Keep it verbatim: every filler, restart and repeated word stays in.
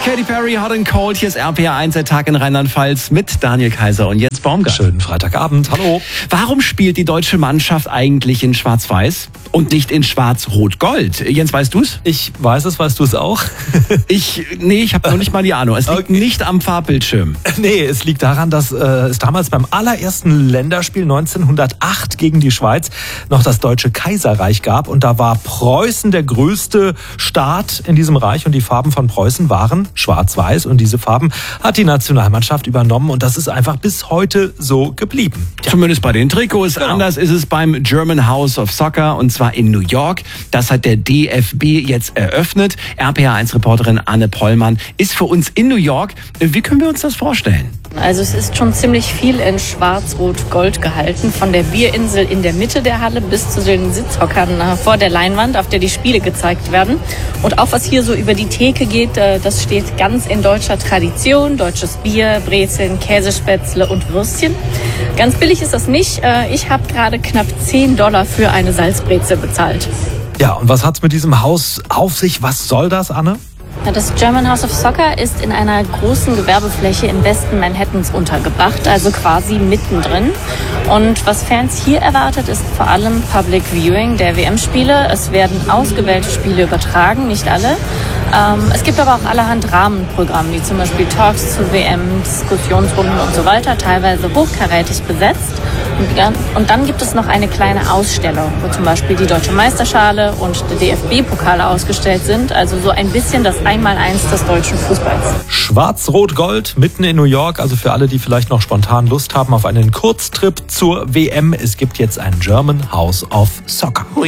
Katy Perry, Hot and Cold. Hier ist R P R eins, der Tag in Rheinland-Pfalz mit Daniel Kaiser und Jens Baumgart. Schönen Freitagabend, hallo. Warum spielt die deutsche Mannschaft eigentlich in Schwarz-Weiß und nicht in Schwarz-Rot-Gold? Jens, weißt du's? Ich weiß es, weißt du es auch? Ich, nee, ich habe noch nicht mal die Ahnung. Es liegt Okay. nicht am Farbbildschirm. Nee, es liegt daran, dass äh, es damals beim allerersten Länderspiel neunzehnhundertacht gegen die Schweiz noch das Deutsche Kaiserreich gab. Und da war Preußen der größte Staat in diesem Reich. Und die Farben von Preußen waren schwarz-weiß. Und diese Farben hat die Nationalmannschaft übernommen. Und das ist einfach bis heute so geblieben. Tja. Zumindest bei den Trikots. Genau. Anders ist es beim German House of Soccer und zwar in New York. Das hat der D F B jetzt eröffnet. R P R eins Reporterin Anne Pollmann ist für uns in New York. Wie können wir uns das vorstellen? Also es ist schon ziemlich viel in Schwarz-Rot-Gold gehalten. Von der Bierinsel in der Mitte der Halle bis zu den Sitzhockern vor der Leinwand, auf der die Spiele gezeigt werden. Und auch was hier so über die Theke geht, das steht ganz in deutscher Tradition. Deutsches Bier, Brezeln, Käsespätzle und Würstchen. Ganz billig ist das nicht. Ich habe gerade knapp zehn Dollar für eine Salzbrezel bezahlt. Ja, und was hat's mit diesem Haus auf sich? Was soll das, Anne? Das German House of Soccer ist in einer großen Gewerbefläche im Westen Manhattans untergebracht, also quasi mittendrin. Und was Fans hier erwartet, ist vor allem Public Viewing der W M-Spiele. Es werden ausgewählte Spiele übertragen, nicht alle. Ähm, es gibt aber auch allerhand Rahmenprogramme, wie zum Beispiel Talks zur W M, Diskussionsrunden und so weiter, teilweise hochkarätig besetzt. Und dann, und dann gibt es noch eine kleine Ausstellung, wo zum Beispiel die Deutsche Meisterschale und der D F B-Pokale ausgestellt sind. Also so ein bisschen das Einmaleins des deutschen Fußballs. Schwarz-Rot-Gold mitten in New York. Also für alle, die vielleicht noch spontan Lust haben auf einen Kurztrip zur W M. Es gibt jetzt ein German House of Soccer.